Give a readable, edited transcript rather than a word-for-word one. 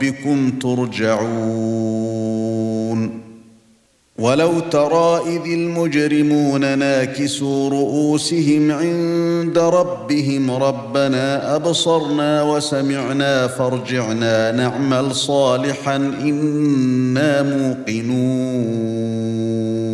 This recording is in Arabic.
ربكم ترجعون ولو ترى إذ المجرمون ناكسوا رؤوسهم عند ربهم ربنا أبصرنا وسمعنا فارجعنا نعمل صالحا إنا موقنون